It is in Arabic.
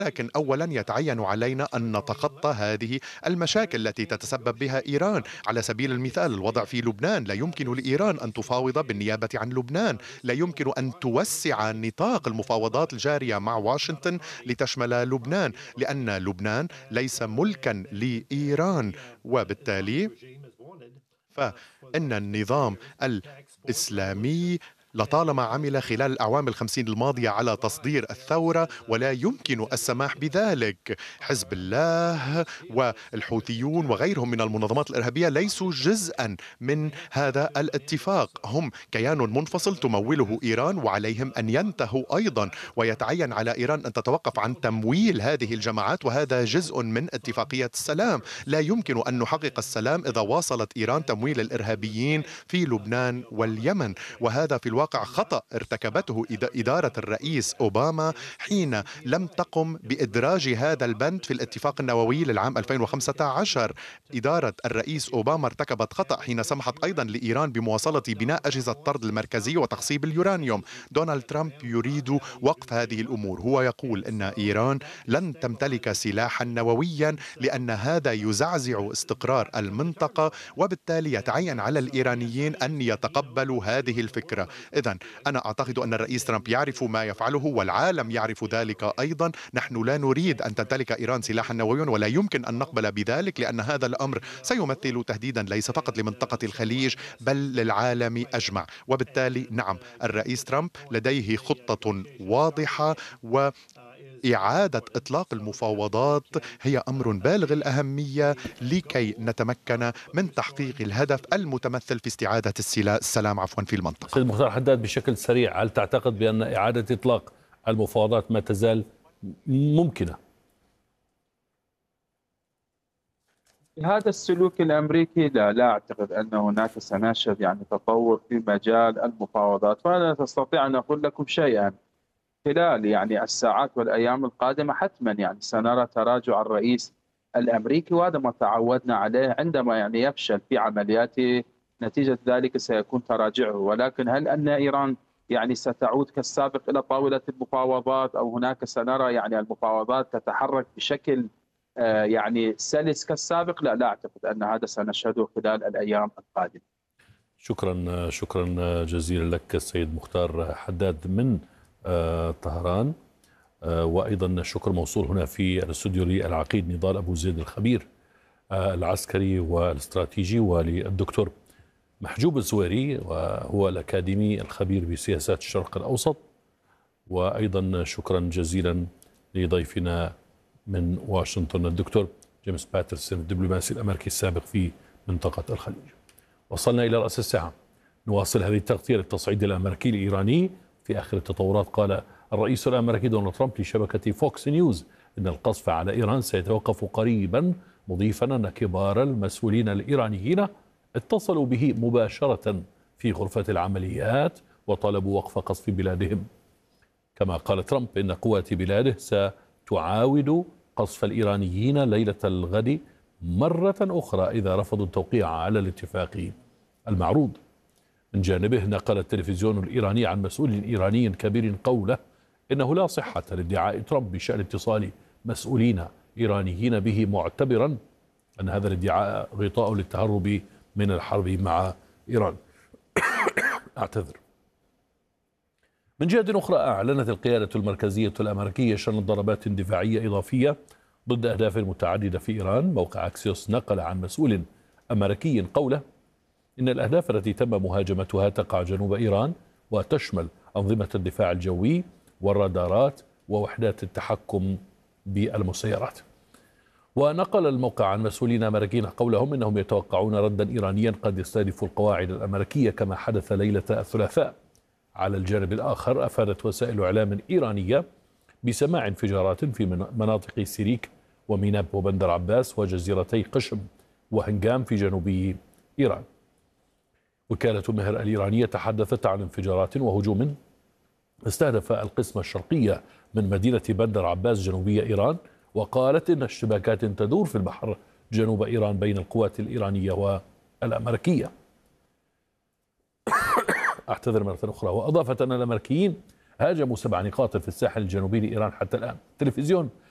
لكن أولا يتعين علينا أن نتخطى هذه المشاكل التي تتسبب بها إيران. على سبيل المثال الوضع في لبنان، لا يمكن لإيران أن تفاوض بالنيابة عن لبنان، لا يمكن أن توسع نطاق المفاوضات الجارية مع واشنطن لتشمل لبنان، لأن لبنان ليس ملكا لإيران. وبالتالي فإن النظام الإسلامي لطالما عمل خلال الأعوام الخمسين الماضية على تصدير الثورة، ولا يمكن السماح بذلك. حزب الله والحوثيون وغيرهم من المنظمات الإرهابية ليسوا جزءا من هذا الاتفاق، هم كيان منفصل تموله إيران، وعليهم أن ينتهوا أيضا، ويتعين على إيران أن تتوقف عن تمويل هذه الجماعات، وهذا جزء من اتفاقية السلام. لا يمكن أن نحقق السلام إذا واصلت إيران تمويل الإرهابيين في لبنان واليمن، وهذا في الواقع خطأ ارتكبته إدارة الرئيس أوباما حين لم تقم بإدراج هذا البند في الاتفاق النووي للعام 2015. إدارة الرئيس أوباما ارتكبت خطأ حين سمحت أيضا لإيران بمواصلة بناء أجهزة طرد المركزي وتخصيب اليورانيوم. دونالد ترامب يريد وقف هذه الأمور، هو يقول أن إيران لن تمتلك سلاحا نوويا لأن هذا يزعزع استقرار المنطقة، وبالتالي يتعين على الإيرانيين أن يتقبلوا هذه الفكرة. إذن أنا أعتقد أن الرئيس ترامب يعرف ما يفعله، والعالم يعرف ذلك أيضا. نحن لا نريد أن تمتلك إيران سلاحا نوويا، ولا يمكن أن نقبل بذلك، لأن هذا الأمر سيمثل تهديدا ليس فقط لمنطقة الخليج بل للعالم أجمع. وبالتالي نعم، الرئيس ترامب لديه خطة واضحة، وإعادة إطلاق المفاوضات هي أمر بالغ الأهمية لكي نتمكن من تحقيق الهدف المتمثل في استعادة السلام في المنطقة. سيد مختار حداد، بشكل سريع، هل تعتقد بأن إعادة إطلاق المفاوضات ما تزال ممكنة؟ هذا السلوك الأمريكي لا أعتقد أن هناك سنشهد تطور في مجال المفاوضات، وأنا أستطيع أن أقول لكم شيئا. خلال الساعات والأيام القادمة حتما سنرى تراجع الرئيس الأمريكي، وهذا ما تعودنا عليه عندما يفشل في عملياته، نتيجة ذلك سيكون تراجعه. ولكن هل أن إيران ستعود كالسابق إلى طاولة المفاوضات، أو هناك سنرى المفاوضات تتحرك بشكل سلس كالسابق؟ لا أعتقد أن هذا سنشهده خلال الأيام القادمة. شكرا جزيلا لك السيد مختار حداد من طهران. وأيضا شكر موصول هنا في الاستوديو للعقيد نضال أبو زيد الخبير العسكري والاستراتيجي، وللدكتور محجوب الزويري وهو الأكاديمي الخبير بسياسات الشرق الأوسط. وأيضا شكرا جزيلا لضيفنا من واشنطن الدكتور جيمس باترسون الدبلوماسي الأمريكي السابق في منطقة الخليج. وصلنا إلى رأس الساعة، نواصل هذه التغطية للتصعيد الأمريكي الإيراني. في آخر التطورات قال الرئيس الأمريكي دونالد ترامب لشبكة فوكس نيوز إن القصف على إيران سيتوقف قريبا، مضيفا أن كبار المسؤولين الإيرانيين اتصلوا به مباشرة في غرفة العمليات وطلبوا وقف قصف بلادهم. كما قال ترامب إن قوات بلاده ستعاود قصف الإيرانيين ليلة الغد مرة أخرى إذا رفضوا التوقيع على الاتفاق المعروض. من جانبه نقل التلفزيون الإيراني عن مسؤول إيراني كبير قوله إنه لا صحة لادعاء ترامب بشأن اتصال مسؤولين إيرانيين به، معتبرا أن هذا الادعاء غطاء للتهرب من الحرب مع إيران. أعتذر. من جهة أخرى، أعلنت القيادة المركزية الأمريكية شن ضربات دفاعية إضافية ضد أهداف متعددة في إيران. موقع أكسيوس نقل عن مسؤول أمريكي قوله إن الأهداف التي تم مهاجمتها تقع جنوب إيران، وتشمل أنظمة الدفاع الجوي والرادارات ووحدات التحكم بالمسيرات. ونقل الموقع عن مسؤولين أمريكيين قولهم إنهم يتوقعون ردا إيرانيا قد يستهدف القواعد الأمريكية كما حدث ليلة الثلاثاء. على الجانب الآخر، أفادت وسائل إعلام إيرانية بسماع انفجارات في مناطق سيريك وميناب وبندر عباس وجزيرتي قشم وهنجام في جنوب إيران. وكالة مهر الإيرانية تحدثت عن انفجارات وهجوم استهدف القسم الشرقية من مدينة بندر عباس جنوبية إيران، وقالت إن اشتباكات تدور في البحر جنوب إيران بين القوات الإيرانية والأمريكية. أعتذر مرة أخرى. وأضافت أن الأمريكيين هاجموا 7 نقاط في الساحل الجنوبي لإيران حتى الآن. تلفزيون